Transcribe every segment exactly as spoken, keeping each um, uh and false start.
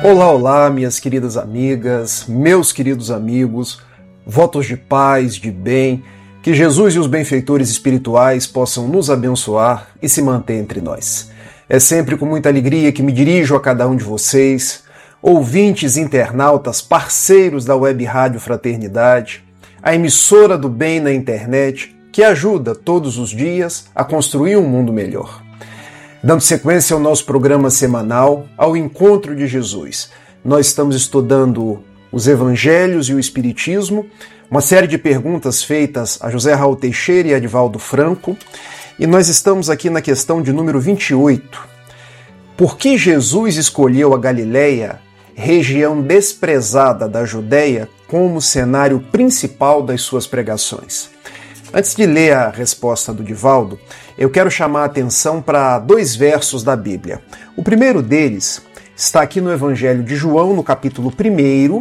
Olá, olá, minhas queridas amigas, meus queridos amigos, votos de paz, de bem, que Jesus e os benfeitores espirituais possam nos abençoar e se manter entre nós. É sempre com muita alegria que me dirijo a cada um de vocês, ouvintes, internautas, parceiros da Web Rádio Fraternidade, a emissora do bem na internet, que ajuda todos os dias a construir um mundo melhor. Dando sequência ao nosso programa semanal, ao Encontro de Jesus, nós estamos estudando os Evangelhos e o Espiritismo, uma série de perguntas feitas a José Raul Teixeira e a Divaldo Franco, e nós estamos aqui na questão de número vinte e oito. Por que Jesus escolheu a Galileia, região desprezada da Judéia, como cenário principal das suas pregações? Antes de ler a resposta do Divaldo, eu quero chamar a atenção para dois versos da Bíblia. O primeiro deles está aqui no Evangelho de João, no capítulo um,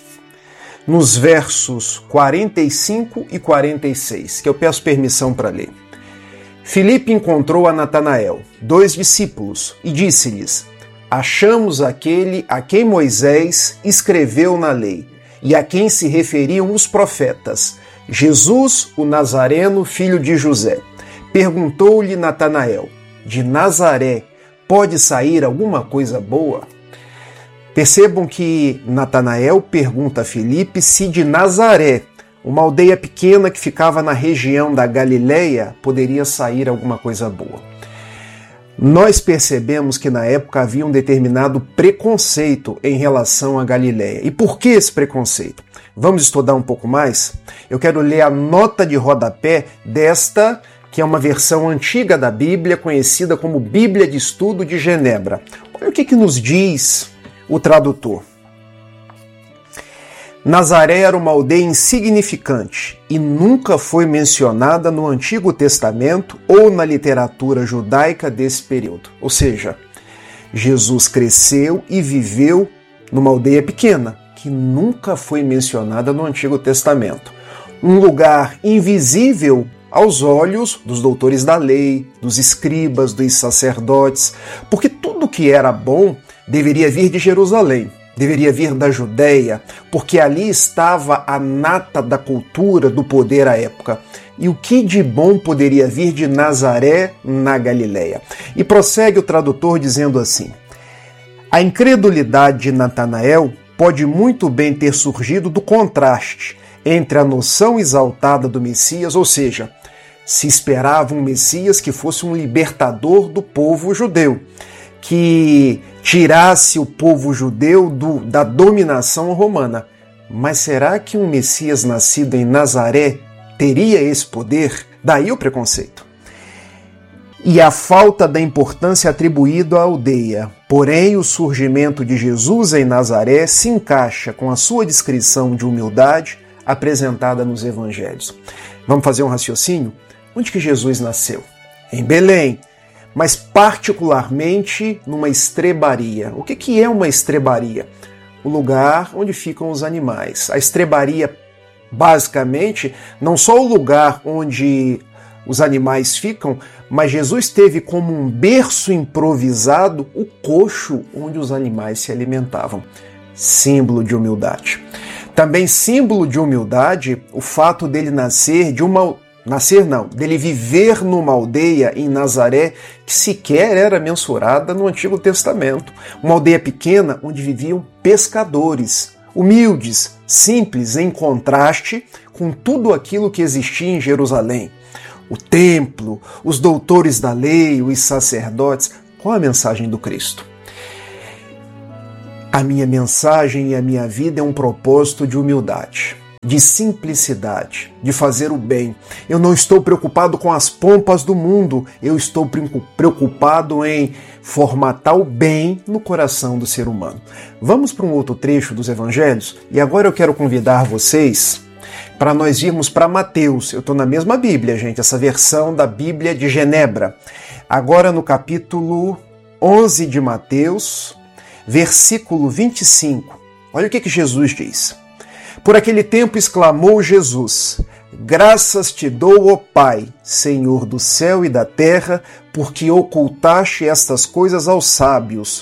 nos versos quarenta e cinco e quarenta e seis, que eu peço permissão para ler. Filipe encontrou a Natanael, dois discípulos, e disse-lhes: achamos aquele a quem Moisés escreveu na lei, e a quem se referiam os profetas, Jesus, o Nazareno, filho de José. Perguntou-lhe Natanael: de Nazaré pode sair alguma coisa boa? Percebam que Natanael pergunta a Filipe se de Nazaré, uma aldeia pequena que ficava na região da Galileia, poderia sair alguma coisa boa. Nós percebemos que na época havia um determinado preconceito em relação à Galileia. E por que esse preconceito? Vamos estudar um pouco mais? Eu quero ler a nota de rodapé desta, que é uma versão antiga da Bíblia, conhecida como Bíblia de Estudo de Genebra. Olha o que, que nos diz o tradutor. Nazaré era uma aldeia insignificante e nunca foi mencionada no Antigo Testamento ou na literatura judaica desse período. Ou seja, Jesus cresceu e viveu numa aldeia pequena, que nunca foi mencionada no Antigo Testamento. Um lugar invisível aos olhos dos doutores da lei, dos escribas, dos sacerdotes, porque tudo que era bom deveria vir de Jerusalém. Deveria vir da Judéia, porque ali estava a nata da cultura, do poder à época. E o que de bom poderia vir de Nazaré, na Galileia? E prossegue o tradutor dizendo assim: a incredulidade de Natanael pode muito bem ter surgido do contraste entre a noção exaltada do Messias, ou seja, se esperava um Messias que fosse um libertador do povo judeu, que tirasse o povo judeu do, da dominação romana. Mas será que um Messias nascido em Nazaré teria esse poder? Daí o preconceito. E a falta da importância atribuída à aldeia. Porém, o surgimento de Jesus em Nazaré se encaixa com a sua descrição de humildade apresentada nos evangelhos. Vamos fazer um raciocínio? Onde que Jesus nasceu? Em Belém, mas particularmente numa estrebaria. O que que é uma estrebaria? O lugar onde ficam os animais. A estrebaria, basicamente, não só o lugar onde os animais ficam, mas Jesus teve como um berço improvisado o coxo onde os animais se alimentavam. Símbolo de humildade. Também símbolo de humildade o fato dele nascer de uma Nascer não, dele viver numa aldeia em Nazaré que sequer era mensurada no Antigo Testamento. Uma aldeia pequena onde viviam pescadores, humildes, simples, em contraste com tudo aquilo que existia em Jerusalém. O templo, os doutores da lei, os sacerdotes. Qual a mensagem do Cristo? A minha mensagem e a minha vida é um propósito de humildade, de simplicidade, de fazer o bem. Eu não estou preocupado com as pompas do mundo, eu estou preocupado em formatar o bem no coração do ser humano. Vamos para um outro trecho dos Evangelhos? E agora eu quero convidar vocês para nós irmos para Mateus. Eu estou na mesma Bíblia, gente, essa versão da Bíblia de Genebra. Agora no capítulo onze de Mateus, versículo vinte e cinco. Olha o que que Jesus diz. Por aquele tempo exclamou Jesus: graças te dou, ó Pai, Senhor do céu e da terra, porque ocultaste estas coisas aos sábios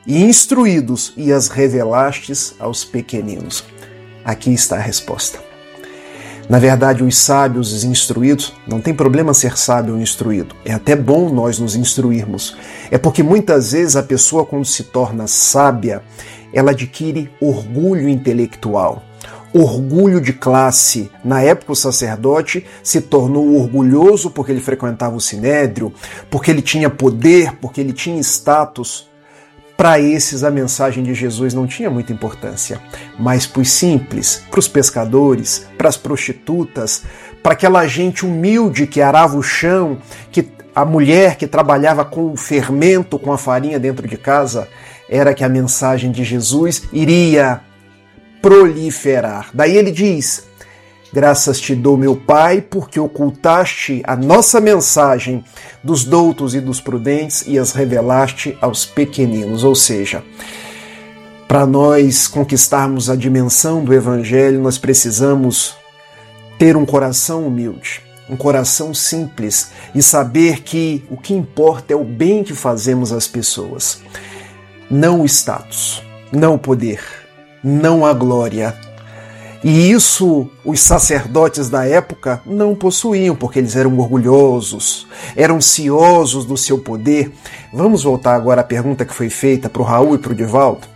e instruídos, e as revelastes aos pequeninos. Aqui está a resposta. Na verdade, os sábios, os instruídos, não tem problema ser sábio ou instruído. É até bom nós nos instruirmos. É porque muitas vezes a pessoa, quando se torna sábia, ela adquire orgulho intelectual, orgulho de classe. Na época, o sacerdote se tornou orgulhoso porque ele frequentava o sinédrio, porque ele tinha poder, porque ele tinha status. Para esses, a mensagem de Jesus não tinha muita importância, mas para os simples, para os pescadores, para as prostitutas, para aquela gente humilde que arava o chão, que a mulher que trabalhava com o fermento, com a farinha dentro de casa, era que a mensagem de Jesus iria proliferar. Daí ele diz: graças te dou, meu Pai, porque ocultaste a nossa mensagem dos doutos e dos prudentes e as revelaste aos pequeninos. Ou seja, para nós conquistarmos a dimensão do Evangelho, nós precisamos ter um coração humilde, um coração simples e saber que o que importa é o bem que fazemos às pessoas. Não o status, não o poder, não a glória. E isso os sacerdotes da época não possuíam, porque eles eram orgulhosos, eram ciosos do seu poder. Vamos voltar agora à pergunta que foi feita para o Raul e para o Divaldo.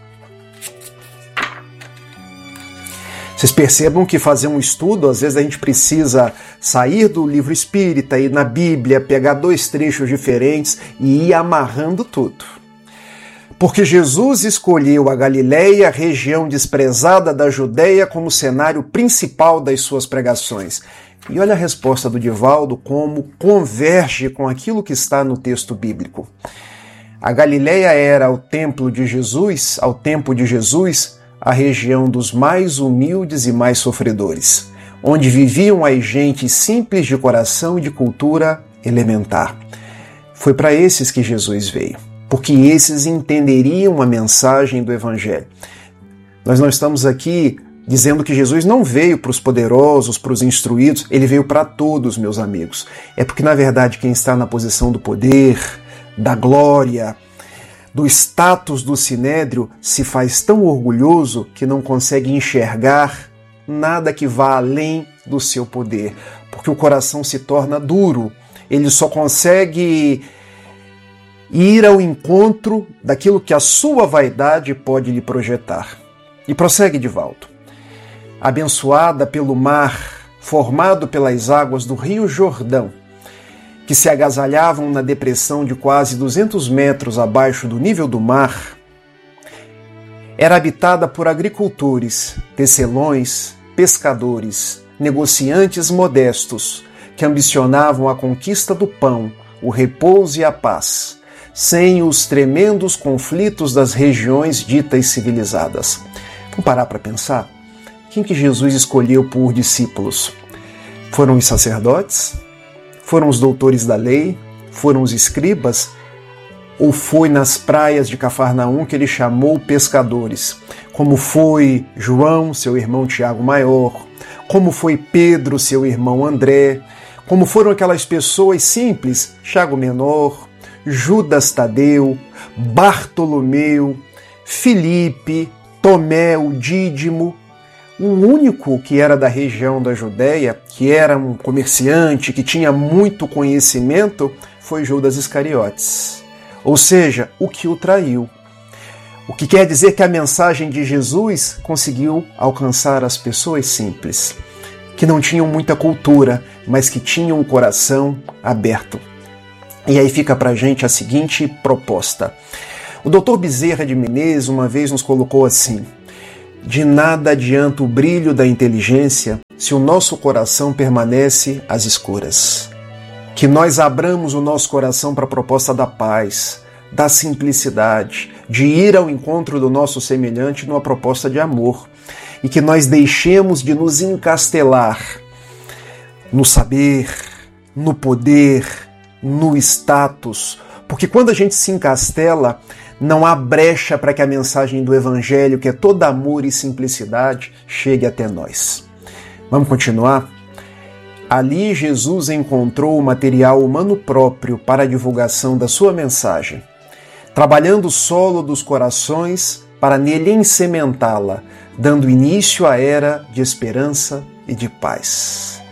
Vocês percebam que fazer um estudo, às vezes a gente precisa sair do livro espírita, ir na Bíblia, pegar dois trechos diferentes e ir amarrando tudo. Porque Jesus escolheu a Galileia, região desprezada da Judéia, como cenário principal das suas pregações. E olha a resposta do Divaldo, como converge com aquilo que está no texto bíblico. A Galileia era ao templo de Jesus, ao tempo de Jesus, a região dos mais humildes e mais sofredores, onde viviam as gentes simples de coração e de cultura elementar. Foi para esses que Jesus veio, porque esses entenderiam a mensagem do Evangelho. Nós não estamos aqui dizendo que Jesus não veio para os poderosos, para os instruídos, ele veio para todos, meus amigos. É porque, na verdade, quem está na posição do poder, da glória, do status do sinédrio, se faz tão orgulhoso que não consegue enxergar nada que vá além do seu poder, porque o coração se torna duro, ele só consegue ir ao encontro daquilo que a sua vaidade pode lhe projetar. E prossegue Divaldo. Abençoada pelo mar, formado pelas águas do rio Jordão, que se agasalhavam na depressão de quase duzentos metros abaixo do nível do mar, era habitada por agricultores, tecelões, pescadores, negociantes modestos, que ambicionavam a conquista do pão, o repouso e a paz, sem os tremendos conflitos das regiões ditas civilizadas. Vamos parar para pensar? Quem que Jesus escolheu por discípulos? Foram os sacerdotes? Foram os doutores da lei? Foram os escribas? Ou foi nas praias de Cafarnaum que ele chamou pescadores? Como foi João, seu irmão Tiago maior? Como foi Pedro, seu irmão André? Como foram aquelas pessoas simples, Tiago menor, Judas Tadeu, Bartolomeu, Filipe, Tomé, o Dídimo? O único que era da região da Judéia, que era um comerciante, que tinha muito conhecimento, foi Judas Iscariotes. Ou seja, o que o traiu. O que quer dizer que a mensagem de Jesus conseguiu alcançar as pessoas simples, que não tinham muita cultura, mas que tinham o coração aberto. E aí fica pra gente a seguinte proposta. O doutor Bezerra de Menezes uma vez nos colocou assim: de nada adianta o brilho da inteligência se o nosso coração permanece às escuras. Que nós abramos o nosso coração para a proposta da paz, da simplicidade, de ir ao encontro do nosso semelhante numa proposta de amor. E que nós deixemos de nos encastelar no saber, no poder, no status. Porque quando a gente se encastela, não há brecha para que a mensagem do Evangelho, que é toda amor e simplicidade, chegue até nós. Vamos continuar? Ali Jesus encontrou o material humano próprio para a divulgação da sua mensagem. trabalhando o solo dos corações para nele ensementá-la, dando início à era de esperança e de paz.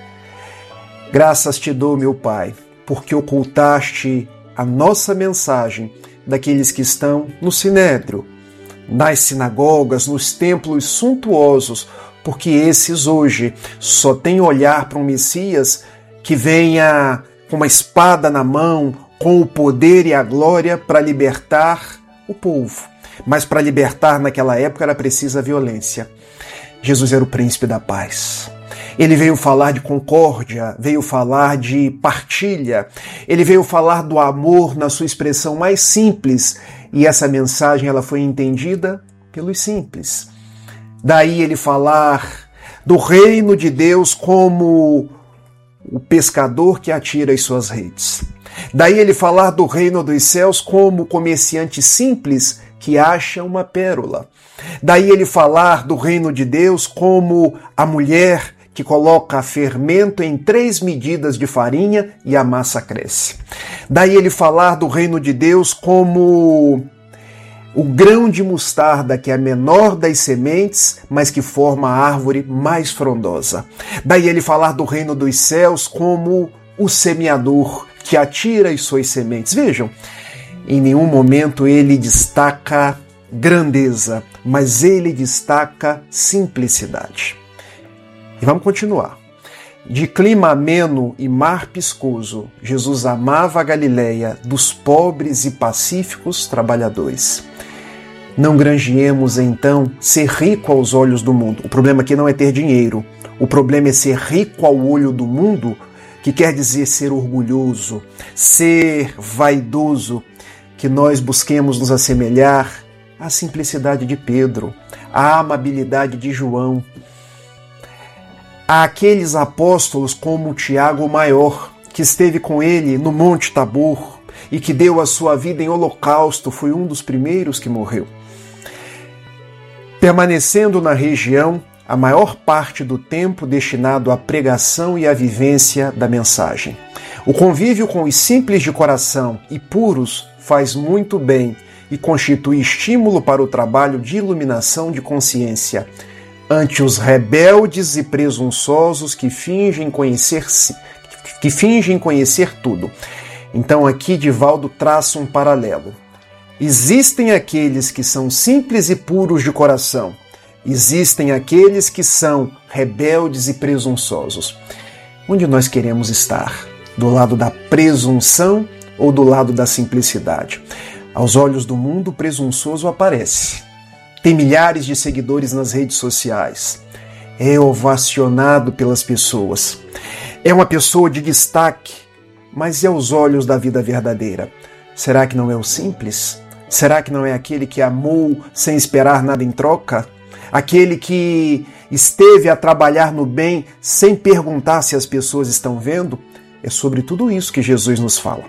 Graças te dou, meu Pai, porque ocultaste a nossa mensagem daqueles que estão no sinédrio, nas sinagogas, nos templos suntuosos, porque esses hoje só têm olhar para um Messias que venha com uma espada na mão, com o poder e a glória para libertar o povo. Mas para libertar naquela época era precisa violência. Jesus era o príncipe da paz. Ele veio falar de concórdia, veio falar de partilha, ele veio falar do amor na sua expressão mais simples, e essa mensagem ela foi entendida pelos simples. Daí ele falar do reino de Deus como o pescador que atira as suas redes. Daí ele falar do reino dos céus como o comerciante simples que acha uma pérola. Daí ele falar do reino de Deus como a mulher que coloca fermento em três medidas de farinha e a massa cresce. Daí ele falar do reino de Deus como o grão de mostarda, que é a menor das sementes, mas que forma a árvore mais frondosa. Daí ele falar do reino dos céus como o semeador, que atira as suas sementes. Vejam, em nenhum momento ele destaca grandeza, mas ele destaca simplicidade. E vamos continuar. De clima ameno e mar piscoso, Jesus amava a Galileia dos pobres e pacíficos trabalhadores. Não granjeemos, então, ser rico aos olhos do mundo. O problema aqui não é ter dinheiro. O problema é ser rico ao olho do mundo, que quer dizer ser orgulhoso, ser vaidoso, que nós busquemos nos assemelhar à simplicidade de Pedro, à amabilidade de João, àqueles apóstolos como Tiago o Maior, que esteve com ele no Monte Tabor e que deu a sua vida em holocausto, foi um dos primeiros que morreu. Permanecendo na região a maior parte do tempo destinado à pregação e à vivência da mensagem. O convívio com os simples de coração e puros faz muito bem e constitui estímulo para o trabalho de iluminação de consciência ante os rebeldes e presunçosos que fingem conhecer, que fingem conhecer tudo. Então aqui Divaldo traça um paralelo. Existem aqueles que são simples e puros de coração. Existem aqueles que são rebeldes e presunçosos. Onde nós queremos estar? Do lado da presunção ou do lado da simplicidade? Aos olhos do mundo, o presunçoso aparece. Tem milhares de seguidores nas redes sociais. É ovacionado pelas pessoas. É uma pessoa de destaque, mas e aos olhos da vida verdadeira? Será que não é o simples? Será que não é aquele que amou sem esperar nada em troca? Aquele que esteve a trabalhar no bem sem perguntar se as pessoas estão vendo? É sobre tudo isso que Jesus nos fala.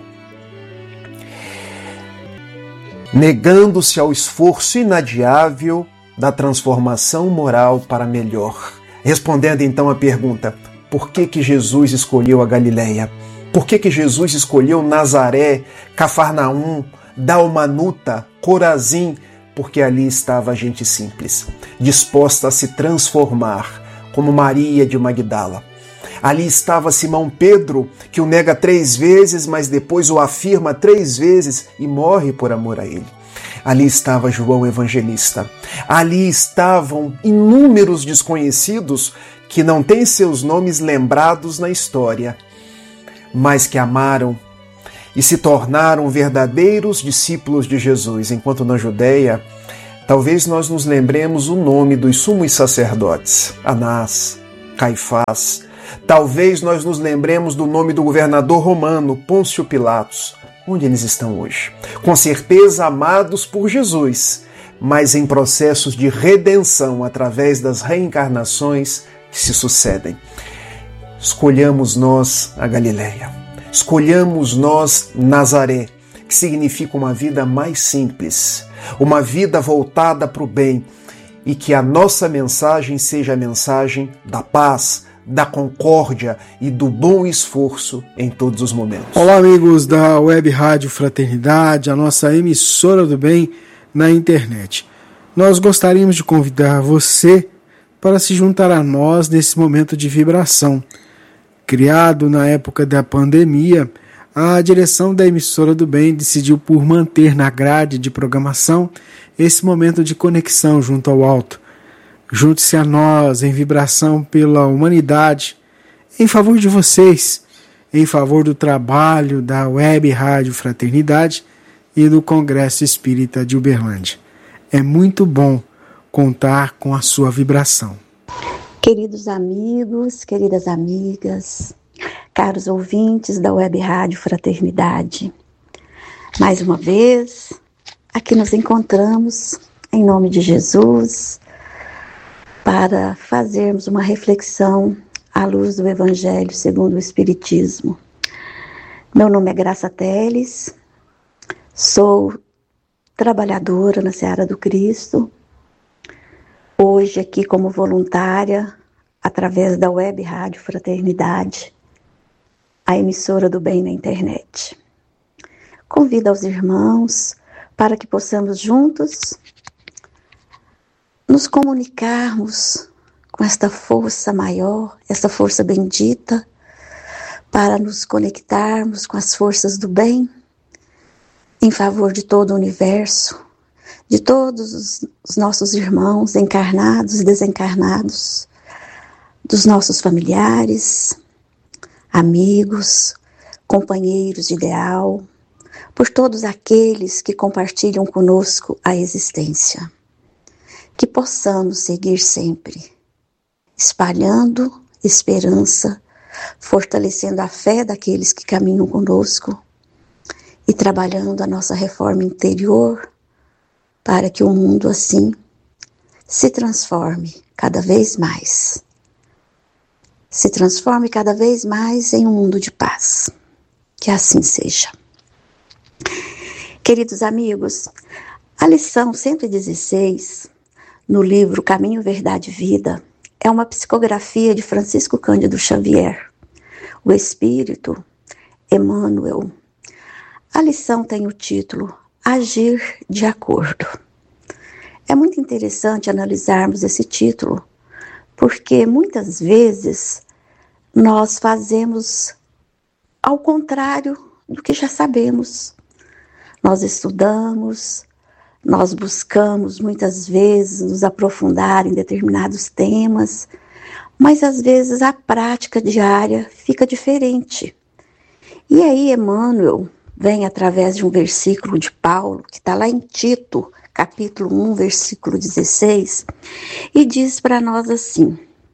Negando-se ao esforço inadiável da transformação moral para melhor. Respondendo então à pergunta, por que que Jesus escolheu a Galileia? Por que que Jesus escolheu Nazaré, Cafarnaum, Dalmanuta, Corazim? Porque ali estava a gente simples, disposta a se transformar, como Maria de Magdala. Ali estava Simão Pedro, que o nega três vezes, mas depois o afirma três vezes e morre por amor a ele. Ali estava João Evangelista. Ali estavam inúmeros desconhecidos que não têm seus nomes lembrados na história, mas que amaram e se tornaram verdadeiros discípulos de Jesus, enquanto na Judéia, talvez nós nos lembremos o nome dos sumos sacerdotes, Anás, Caifás. Talvez nós nos lembremos do nome do governador romano, Pôncio Pilatos. Onde eles estão hoje? Com certeza amados por Jesus, mas em processos de redenção através das reencarnações que se sucedem. Escolhamos nós a Galileia. Escolhamos nós Nazaré, que significa uma vida mais simples, uma vida voltada para o bem, e que a nossa mensagem seja a mensagem da paz, da concórdia e do bom esforço em todos os momentos. Olá, amigos da Web Rádio Fraternidade, a nossa emissora do bem na internet. Nós gostaríamos de convidar você para se juntar a nós nesse momento de vibração. Criado na época da pandemia, a direção da emissora do bem decidiu por manter na grade de programação esse momento de conexão junto ao alto. Junte-se a nós em vibração pela humanidade, em favor de vocês, em favor do trabalho da Web Rádio Fraternidade e do Congresso Espírita de Uberlândia. É muito bom contar com a sua vibração. Queridos amigos, queridas amigas, caros ouvintes da Web Rádio Fraternidade, mais uma vez, aqui nos encontramos, em nome de Jesus, para fazermos uma reflexão à luz do Evangelho segundo o Espiritismo. Meu nome é Graça Teles, sou trabalhadora na Seara do Cristo, hoje aqui como voluntária, através da Web Rádio Fraternidade, a emissora do bem na internet. Convido aos irmãos para que possamos juntos nos comunicarmos com esta força maior, essa força bendita, para nos conectarmos com as forças do bem, em favor de todo o universo, de todos os, os nossos irmãos encarnados e desencarnados, dos nossos familiares, amigos, companheiros de ideal, por todos aqueles que compartilham conosco a existência. Que possamos seguir sempre, espalhando esperança, fortalecendo a fé daqueles que caminham conosco e trabalhando a nossa reforma interior para que o mundo assim se transforme cada vez mais. Se transforme cada vez mais em um mundo de paz. Que assim seja. Queridos amigos, a lição cento e dezesseis, no livro Caminho, Verdade e Vida, é uma psicografia de Francisco Cândido Xavier, o Espírito Emmanuel. A lição tem o título Agir de Acordo. É muito interessante analisarmos esse título, porque muitas vezes nós fazemos ao contrário do que já sabemos. Nós estudamos, nós buscamos muitas vezes nos aprofundar em determinados temas, mas às vezes a prática diária fica diferente. E aí Emmanuel vem através de um versículo de Paulo, que está lá em Tito, capítulo um, versículo dezesseis, e diz para nós assim: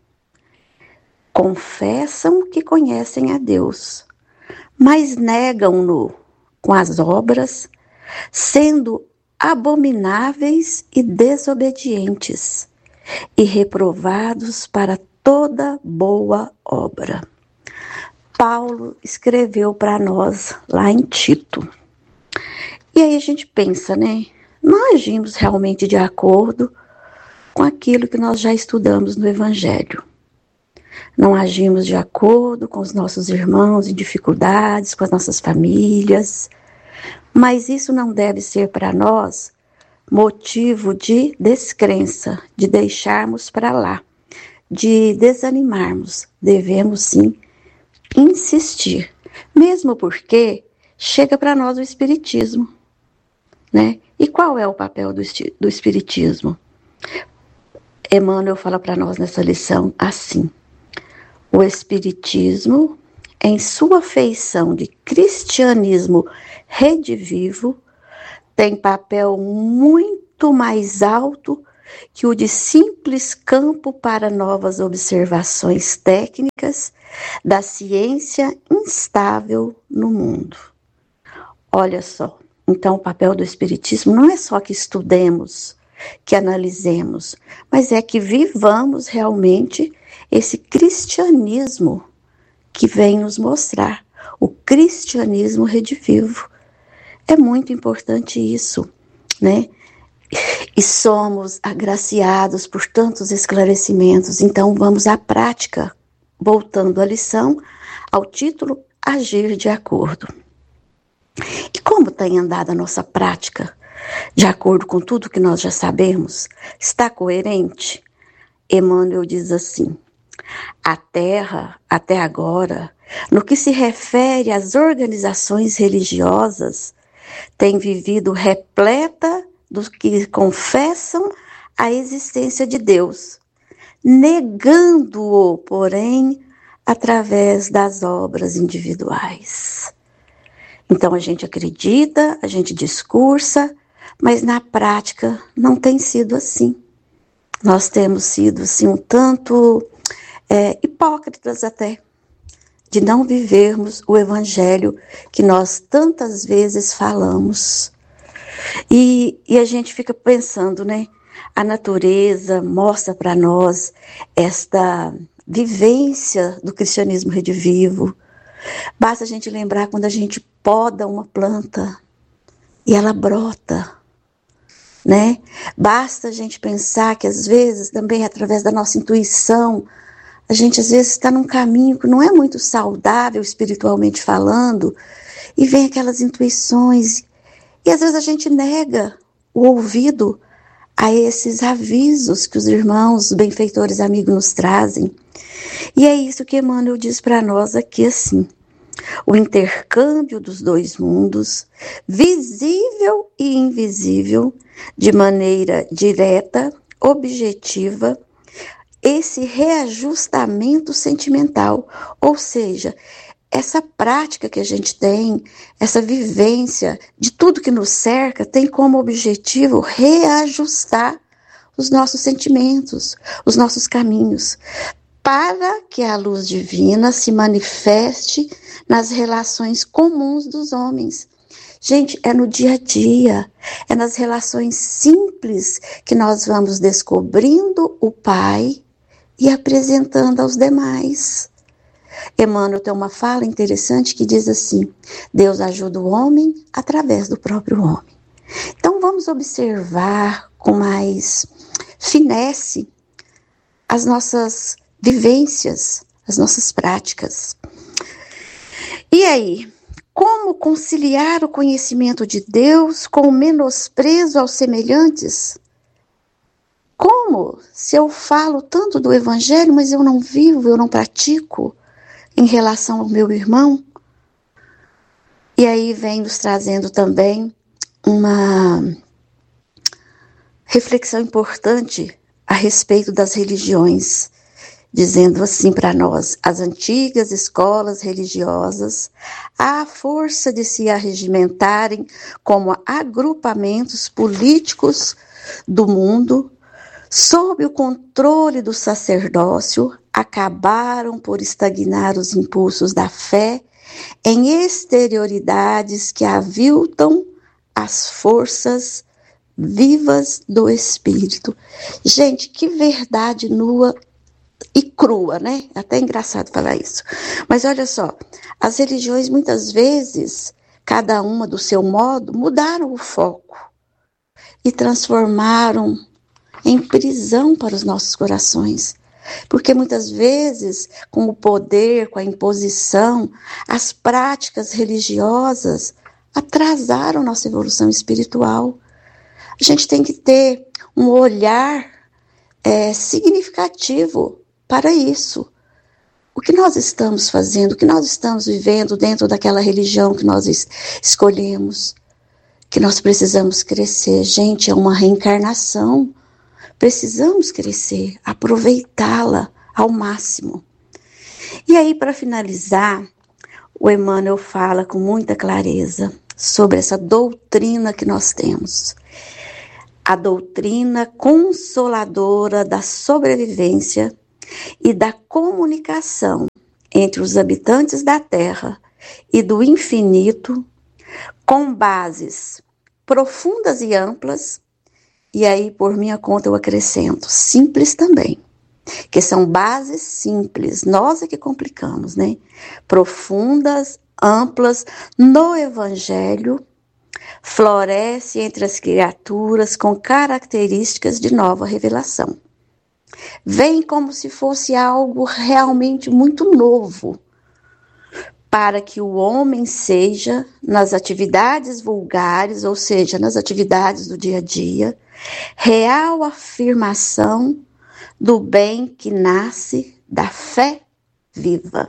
confessam que conhecem a Deus, mas negam-no com as obras, sendo abomináveis e desobedientes, e reprovados para toda boa obra. Paulo escreveu para nós lá em Tito. E aí a gente pensa, né? Não agimos realmente de acordo com aquilo que nós já estudamos no Evangelho. Não agimos de acordo com os nossos irmãos em dificuldades, com as nossas famílias. Mas isso não deve ser para nós motivo de descrença, de deixarmos para lá, de desanimarmos. Devemos sim insistir, mesmo porque chega para nós o Espiritismo, né? E qual é o papel do, do Espiritismo? Emmanuel fala para nós nessa lição assim: o Espiritismo, em sua feição de cristianismo redivivo, tem papel muito mais alto que o de simples campo para novas observações técnicas da ciência instável no mundo. Olha só, então o papel do Espiritismo não é só que estudemos, que analisemos, mas é que vivamos realmente esse cristianismo que vem nos mostrar, o cristianismo redivivo. É muito importante isso, né? E somos agraciados por tantos esclarecimentos, então vamos à prática voltando à lição, ao título Agir de Acordo. E como tem andado a nossa prática, de acordo com tudo que nós já sabemos? Está coerente? Emmanuel diz assim: a Terra, até agora, no que se refere às organizações religiosas, tem vivido repleta dos que confessam a existência de Deus, negando-o, porém, através das obras individuais. Então a gente acredita, a gente discursa, mas na prática não tem sido assim. Nós temos sido assim, um tanto é, hipócritas até, de não vivermos o evangelho que nós tantas vezes falamos. E, e a gente fica pensando, né? A natureza mostra para nós esta vivência do cristianismo redivivo. Basta a gente lembrar quando a gente poda uma planta e ela brota, né? Basta a gente pensar que às vezes também através da nossa intuição, a gente às vezes está num caminho que não é muito saudável espiritualmente falando, e vem aquelas intuições, e às vezes a gente nega o ouvido a esses avisos que os irmãos, benfeitores amigos nos trazem. E é isso que Emmanuel diz para nós aqui assim: o intercâmbio dos dois mundos, visível e invisível, de maneira direta, objetiva, esse reajustamento sentimental, ou seja, essa prática que a gente tem, essa vivência de tudo que nos cerca, tem como objetivo reajustar os nossos sentimentos, os nossos caminhos, para que a luz divina se manifeste nas relações comuns dos homens. Gente, é no dia a dia, é nas relações simples que nós vamos descobrindo o Pai e apresentando aos demais. Emmanuel tem uma fala interessante que diz assim: Deus ajuda o homem através do próprio homem. Então vamos observar com mais finesse as nossas vivências, as nossas práticas. E aí, como conciliar o conhecimento de Deus com o menosprezo aos semelhantes? Como? Se eu falo tanto do Evangelho, mas eu não vivo, eu não pratico em relação ao meu irmão? E aí vem nos trazendo também uma reflexão importante a respeito das religiões, dizendo assim para nós: as antigas escolas religiosas, à força de se arregimentarem como agrupamentos políticos do mundo, sob o controle do sacerdócio, acabaram por estagnar os impulsos da fé em exterioridades que aviltam as forças vivas do espírito. Gente, que verdade nua e crua, né? Até engraçado falar isso. Mas olha só, as religiões muitas vezes, cada uma do seu modo, mudaram o foco e transformaram em prisão para os nossos corações. Porque muitas vezes, com o poder, com a imposição, as práticas religiosas atrasaram nossa evolução espiritual. A gente tem que ter um olhar é, significativo para isso. O que nós estamos fazendo, o que nós estamos vivendo dentro daquela religião que nós es- escolhemos, que nós precisamos crescer. Gente, é uma reencarnação. Precisamos crescer, aproveitá-la ao máximo. E aí, para finalizar, o Emmanuel fala com muita clareza sobre essa doutrina que nós temos. A doutrina consoladora da sobrevivência e da comunicação entre os habitantes da Terra e do infinito, com bases profundas e amplas. E aí, por minha conta, eu acrescento, simples também, que são bases simples, nós é que complicamos, né? Profundas, amplas, no Evangelho, floresce entre as criaturas com características de nova revelação. vem como se fosse algo realmente muito novo, para que o homem seja, nas atividades vulgares, ou seja, nas atividades do dia a dia, real afirmação do bem que nasce da fé viva.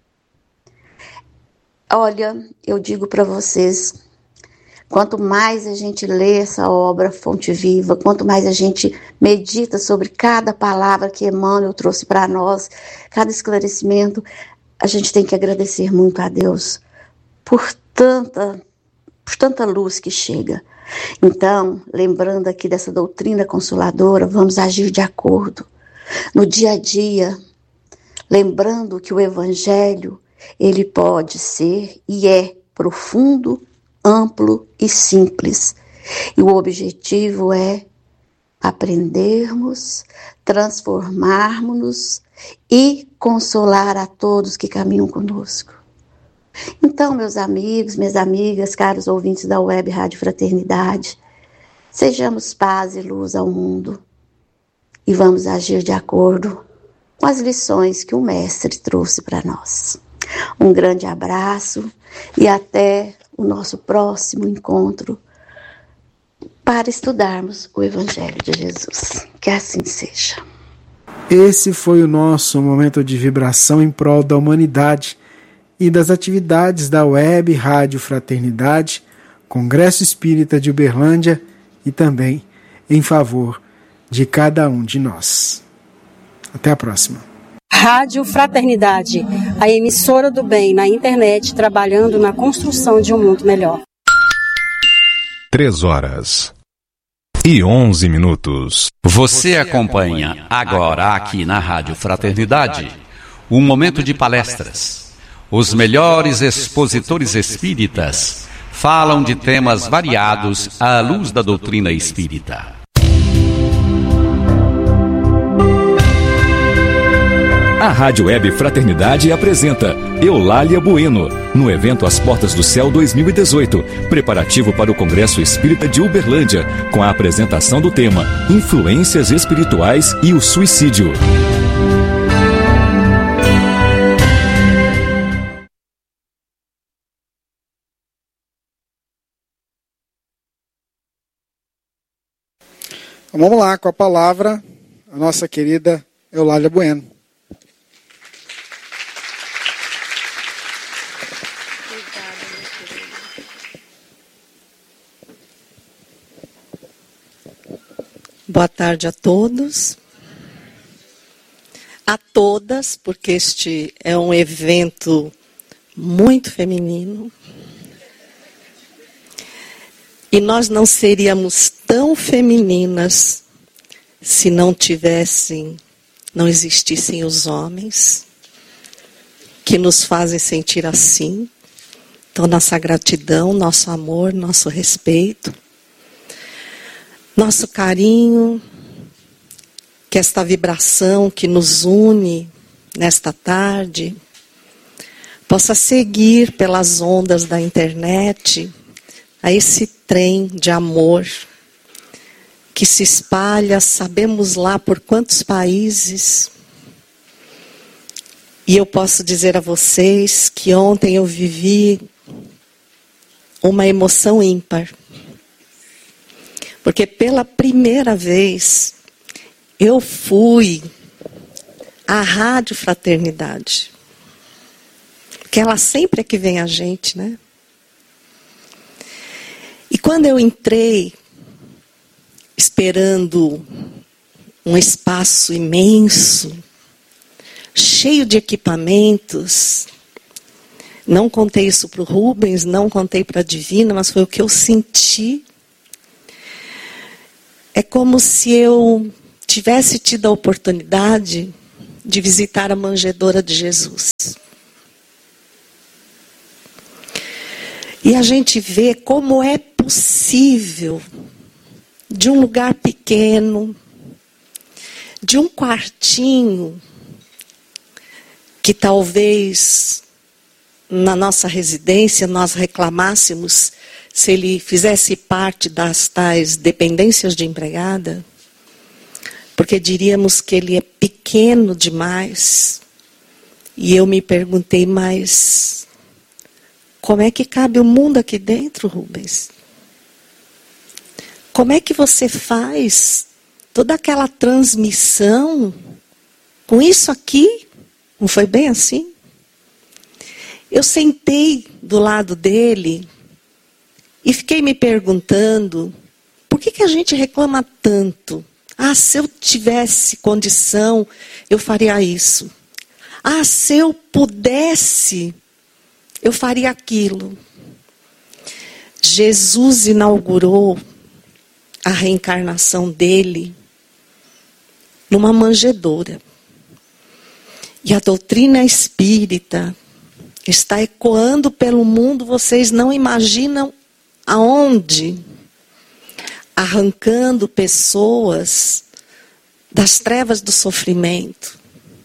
Olha, eu digo para vocês, quanto mais a gente lê essa obra Fonte Viva, quanto mais a gente medita sobre cada palavra que Emmanuel trouxe para nós, cada esclarecimento, a gente tem que agradecer muito a Deus por tanta, por tanta luz que chega. Então, lembrando aqui dessa doutrina consoladora, vamos agir de acordo. No dia a dia, lembrando que o Evangelho, ele pode ser e é profundo, amplo e simples. E o objetivo é aprendermos, transformarmos-nos e consolar a todos que caminham conosco. Então, meus amigos, minhas amigas, caros ouvintes da Web Rádio Fraternidade, sejamos paz e luz ao mundo e vamos agir de acordo com as lições que o Mestre trouxe para nós. Um grande abraço e até o nosso próximo encontro para estudarmos o Evangelho de Jesus. Que assim seja. Esse foi o nosso momento de vibração em prol da humanidade e das atividades da Web Rádio Fraternidade, Congresso Espírita de Uberlândia e também em favor de cada um de nós. Até a próxima. Rádio Fraternidade, a emissora do bem na internet, trabalhando na construção de um mundo melhor. Três horas e onze minutos. Você acompanha agora aqui na Rádio Fraternidade um momento de palestras. Os melhores expositores espíritas falam de temas variados à luz da doutrina espírita. A Rádio Web Fraternidade apresenta Eulália Bueno, no evento As Portas do Céu dois mil e dezoito, preparativo para o Congresso Espírita de Uberlândia, com a apresentação do tema Influências Espirituais e o Suicídio. Vamos lá com a palavra, a nossa querida Eulália Bueno. Boa tarde a todos, a todas, porque este é um evento muito feminino. E nós não seríamos tão femininas se não tivessem, não existissem os homens que nos fazem sentir assim. Então, nossa gratidão, nosso amor, nosso respeito, nosso carinho, que esta vibração que nos une nesta tarde possa seguir pelas ondas da internet a esse trem de amor que se espalha, sabemos lá por quantos países. E eu posso dizer a vocês que ontem eu vivi uma emoção ímpar. Porque pela primeira vez eu fui à Rádio Fraternidade. Porque ela sempre é que vem a gente, né? E quando eu entrei, esperando um espaço imenso, cheio de equipamentos, não contei isso para o Rubens, não contei para a Divina, mas foi o que eu senti. É como se eu tivesse tido a oportunidade de visitar a manjedoura de Jesus. E a gente vê como é possível, de um lugar pequeno, de um quartinho, que talvez na nossa residência nós reclamássemos se ele fizesse parte das tais dependências de empregada, porque diríamos que ele é pequeno demais. E eu me perguntei, mas como é que cabe o mundo aqui dentro, Rubens? Como é que você faz toda aquela transmissão com isso aqui? Não foi bem assim? Eu sentei do lado dele e fiquei me perguntando, por que que a gente reclama tanto? Ah, se eu tivesse condição, eu faria isso. Ah, se eu pudesse, eu faria aquilo. Jesus inaugurou a reencarnação dele numa manjedoura. E a doutrina espírita está ecoando pelo mundo, vocês não imaginam aonde, arrancando pessoas das trevas do sofrimento,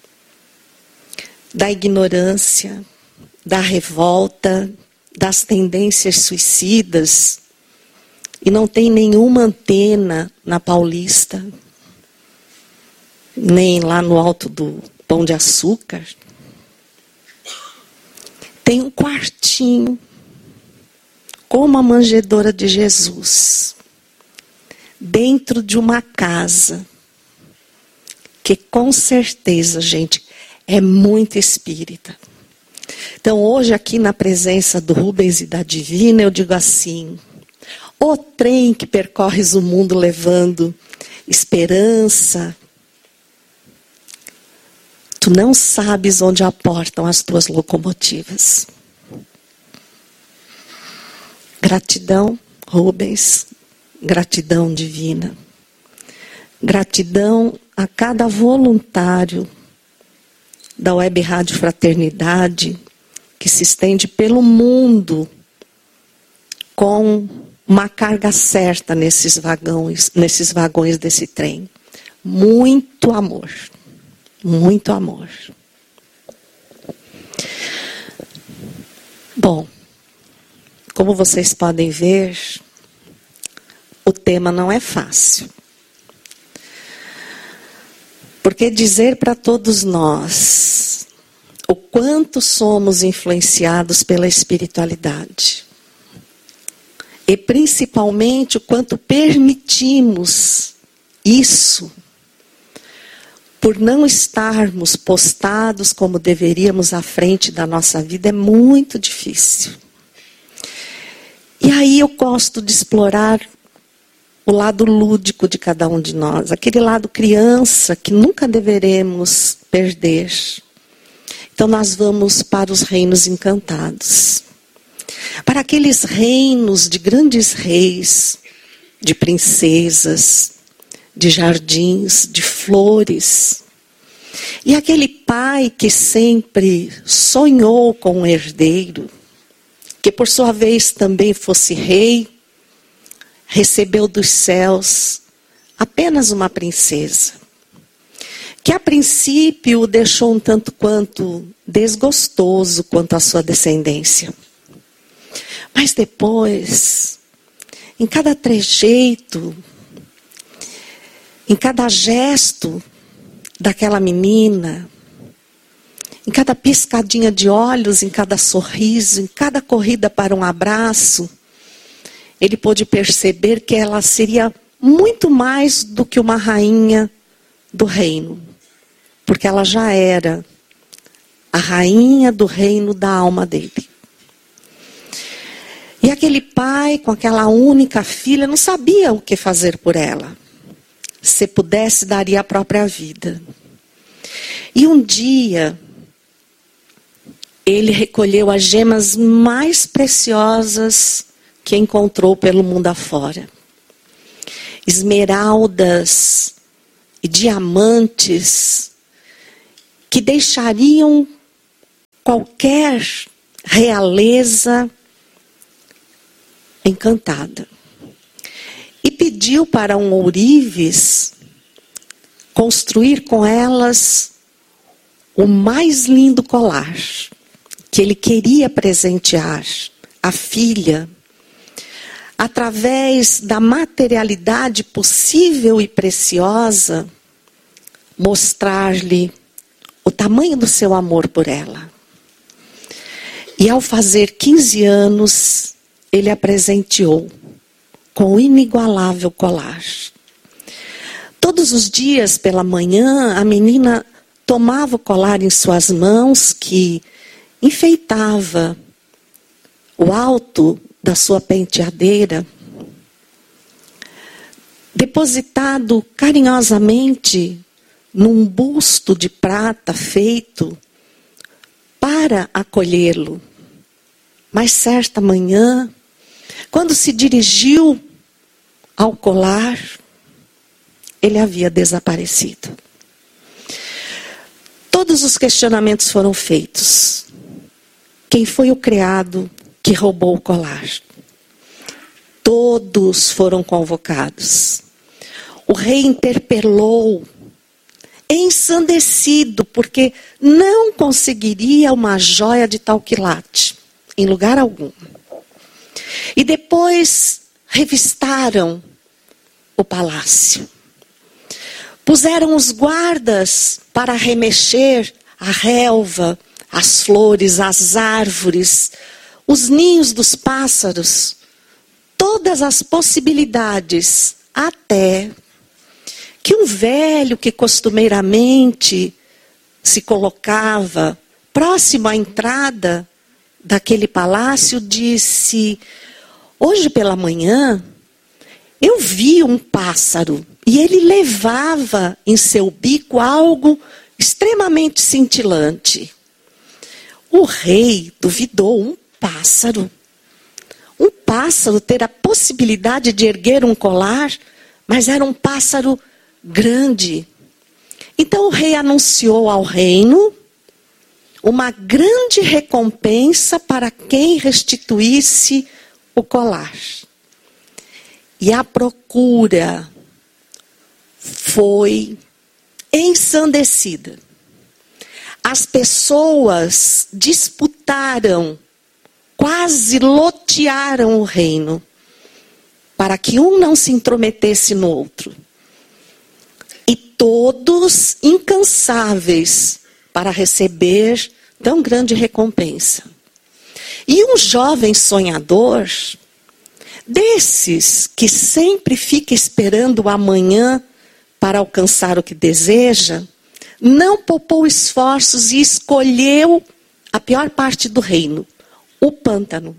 da ignorância, da revolta, das tendências suicidas, e não tem nenhuma antena na Paulista, nem lá no alto do Pão de Açúcar. Tem um quartinho, como a manjedoura de Jesus, dentro de uma casa, que com certeza, gente, é muito espírita. Então hoje aqui na presença do Rubens e da Divina, eu digo assim, o trem que percorres o mundo levando esperança, tu não sabes onde aportam as tuas locomotivas. Gratidão, Rubens, gratidão divina. Gratidão a cada voluntário da Web Rádio Fraternidade, que se estende pelo mundo com uma carga certa nesses vagões, nesses vagões desse trem. Muito amor. Muito amor. Bom, como vocês podem ver, o tema não é fácil. Porque dizer para todos nós o quanto somos influenciados pela espiritualidade, e principalmente o quanto permitimos isso, por não estarmos postados como deveríamos à frente da nossa vida, é muito difícil. E aí eu gosto de explorar o lado lúdico de cada um de nós, aquele lado criança que nunca deveremos perder. Então nós vamos para os reinos encantados, para aqueles reinos de grandes reis, de princesas, de jardins, de flores. E aquele pai que sempre sonhou com um herdeiro, que por sua vez também fosse rei, recebeu dos céus apenas uma princesa, que a princípio o deixou um tanto quanto desgostoso quanto à sua descendência. Mas depois, em cada trejeito, em cada gesto daquela menina, em cada piscadinha de olhos, em cada sorriso, em cada corrida para um abraço, ele pôde perceber que ela seria muito mais do que uma rainha do reino, porque ela já era a rainha do reino da alma dele. E aquele pai, com aquela única filha, não sabia o que fazer por ela. Se pudesse, daria a própria vida. E um dia, ele recolheu as gemas mais preciosas que encontrou pelo mundo afora. Esmeraldas e diamantes que deixariam qualquer realeza encantada. E pediu para um ourives construir com elas o mais lindo colar que ele queria presentear à filha, através da materialidade possível e preciosa mostrar-lhe o tamanho do seu amor por ela. E ao fazer quinze anos, ele a presenteou com o inigualável colar. Todos os dias pela manhã, a menina tomava o colar em suas mãos, que enfeitava o alto da sua penteadeira, depositado carinhosamente num busto de prata feito para acolhê-lo. Mas certa manhã, quando se dirigiu ao colar, ele havia desaparecido. Todos os questionamentos foram feitos. Quem foi o criado que roubou o colar? Todos foram convocados. O rei interpelou, ensandecido, porque não conseguiria uma joia de tal quilate, em lugar algum. E depois revistaram o palácio. Puseram os guardas para remexer a relva, as flores, as árvores, os ninhos dos pássaros, todas as possibilidades, até que um velho que costumeiramente se colocava próximo à entrada daquele palácio disse: hoje pela manhã eu vi um pássaro e ele levava em seu bico algo extremamente cintilante. O rei duvidou. Um pássaro? Um pássaro ter a possibilidade de erguer um colar? Mas era um pássaro grande. Então o rei anunciou ao reino uma grande recompensa para quem restituísse o colar. E a procura foi ensandecida. As pessoas disputaram, quase lotearam o reino, para que um não se intrometesse no outro. E todos incansáveis para receber tão grande recompensa. E um jovem sonhador, desses que sempre fica esperando o amanhã para alcançar o que deseja, não poupou esforços e escolheu a pior parte do reino, o pântano.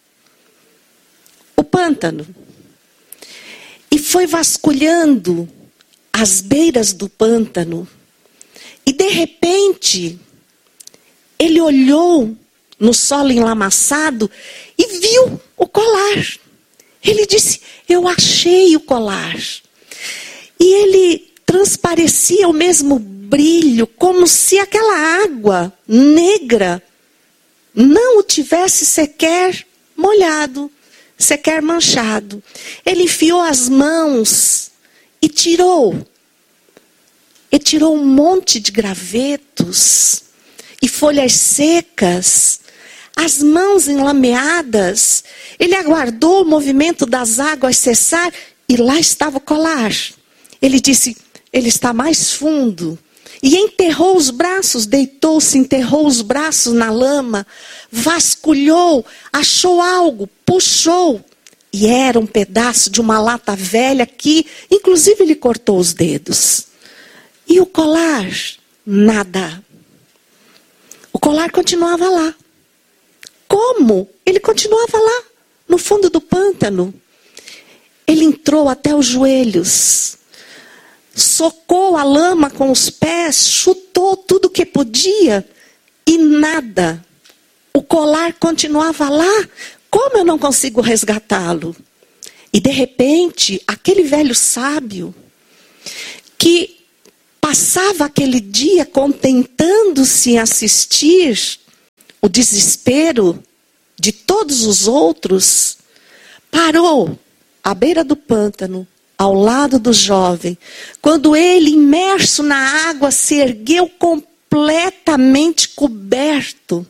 O pântano. E foi vasculhando as beiras do pântano. E de repente, ele olhou no solo enlamaçado e viu o colar. Ele disse: eu achei o colar. E ele transparecia o mesmo brilho, como se aquela água negra não o tivesse sequer molhado, sequer manchado. Ele enfiou as mãos e tirou. E tirou um monte de gravetos e folhas secas, as mãos enlameadas. Ele aguardou o movimento das águas cessar e lá estava o colar. Ele disse: ele está mais fundo. E enterrou os braços, deitou-se, enterrou os braços na lama, vasculhou, achou algo, puxou. E era um pedaço de uma lata velha que, inclusive, ele cortou os dedos. E o colar? Nada. O colar continuava lá. Como? Ele continuava lá, no fundo do pântano. Ele entrou até os joelhos, socou a lama com os pés, chutou tudo que podia e nada. O colar continuava lá. Como eu não consigo resgatá-lo? E de repente, aquele velho sábio que passava aquele dia contentando-se em assistir o desespero de todos os outros, parou à beira do pântano, ao lado do jovem, quando ele, imerso na água, se ergueu completamente coberto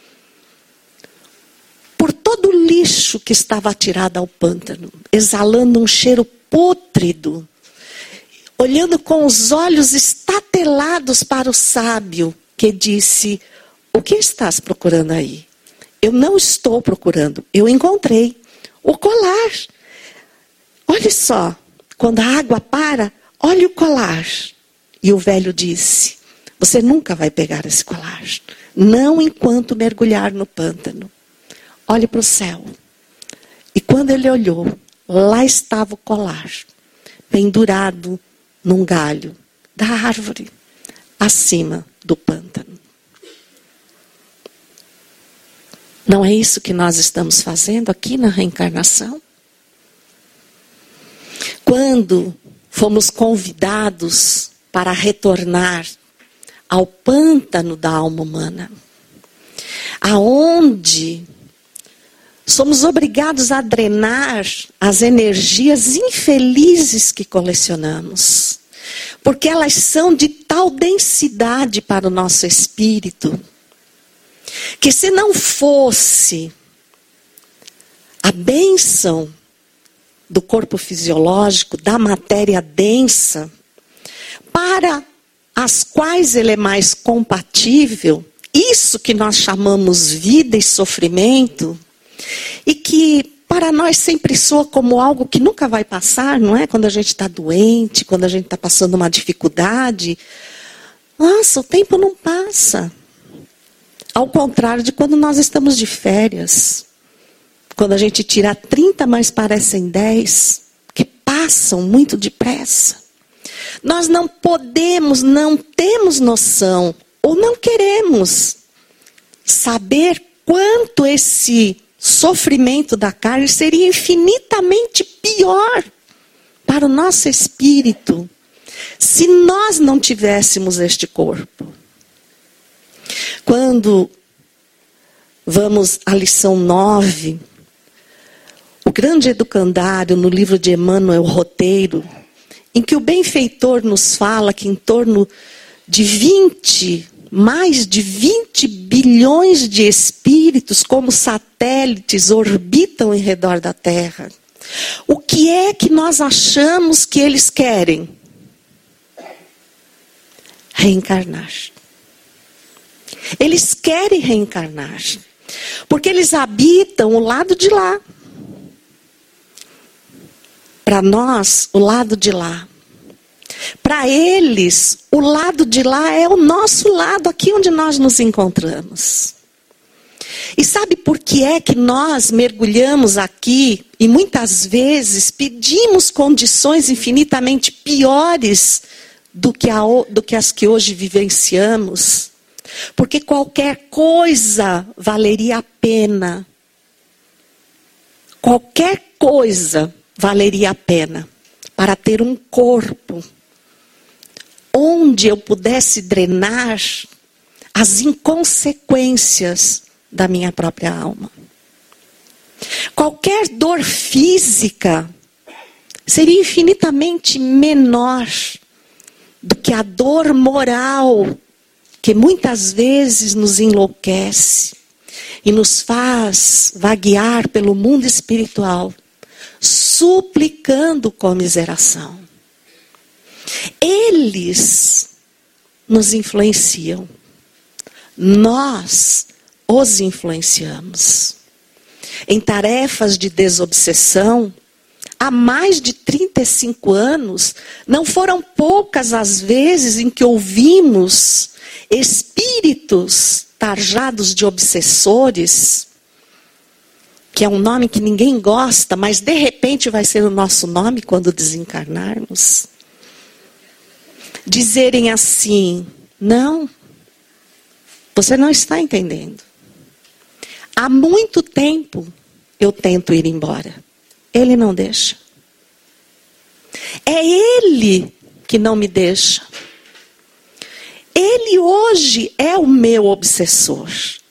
por todo o lixo que estava atirado ao pântano, exalando um cheiro pútrido. olhando com os olhos estatelados para o sábio, que disse: o que estás procurando aí? Eu não estou procurando, eu encontrei o colar. Olha só, quando a água para, olha o colar. E o velho disse: você nunca vai pegar esse colar, não enquanto mergulhar no pântano. Olhe para o céu. E quando ele olhou, lá estava o colar, pendurado num galho da árvore, acima do pântano. Não é isso que nós estamos fazendo aqui na reencarnação? Quando fomos convidados para retornar ao pântano da alma humana, aonde somos obrigados a drenar as energias infelizes que colecionamos, porque elas são de tal densidade para o nosso espírito, que se não fosse a bênção do corpo fisiológico, da matéria densa, para as quais ele é mais compatível, isso que nós chamamos vida e sofrimento, e que para nós sempre soa como algo que nunca vai passar, não é? Quando a gente está doente, quando a gente está passando uma dificuldade, nossa, o tempo não passa. Ao contrário de quando nós estamos de férias, quando a gente tira trinta, mas parecem dez, que passam muito depressa. Nós não podemos, não temos noção, ou não queremos saber quanto esse sofrimento da carne seria infinitamente pior para o nosso espírito se nós não tivéssemos este corpo. Quando vamos à lição nove, o grande educandário no livro de Emmanuel Roteiro, em que o benfeitor nos fala que em torno de vinte, mais de vinte bilhões de espíritos como satélites orbitam em redor da Terra. O que é que nós achamos que eles querem? Reencarnar. Eles querem reencarnar, porque eles habitam o lado de lá. Para nós, o lado de lá. Para eles, o lado de lá é o nosso lado, aqui onde nós nos encontramos. E sabe por que é que nós mergulhamos aqui e muitas vezes pedimos condições infinitamente piores do que, a, do que as que hoje vivenciamos? Porque qualquer coisa valeria a pena. Qualquer coisa valeria a pena para ter um corpo onde eu pudesse drenar as inconsequências da minha própria alma. Qualquer dor física seria infinitamente menor do que a dor moral que muitas vezes nos enlouquece e nos faz vaguear pelo mundo espiritual, suplicando comiseração. Eles nos influenciam. Nós os influenciamos. Em tarefas de desobsessão, há mais de trinta e cinco anos, não foram poucas as vezes em que ouvimos espíritos tarjados de obsessores, que é um nome que ninguém gosta, mas de repente vai ser o nosso nome quando desencarnarmos, dizerem assim: não, você não está entendendo. Há muito tempo eu tento ir embora. Ele não deixa. É ele que não me deixa. Ele hoje é o meu obsessor.